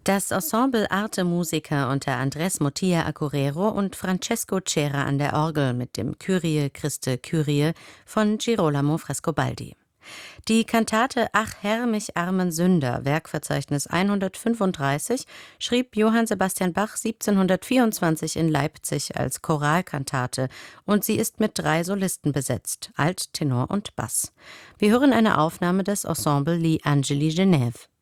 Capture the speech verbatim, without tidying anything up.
Das Ensemble Arte Musica unter Andrés Motia Acurero und Francesco Cera an der Orgel mit dem Kyrie Christe Kyrie von Girolamo Frescobaldi. Die Kantate Ach Herr, mich armen Sünder, Werkverzeichnis hundertfünfunddreißig, schrieb Johann Sebastian Bach siebzehnhundertvierundzwanzig in Leipzig als Choralkantate und sie ist mit drei Solisten besetzt, Alt, Tenor und Bass. Wir hören eine Aufnahme des Ensemble Gli Angeli Genève.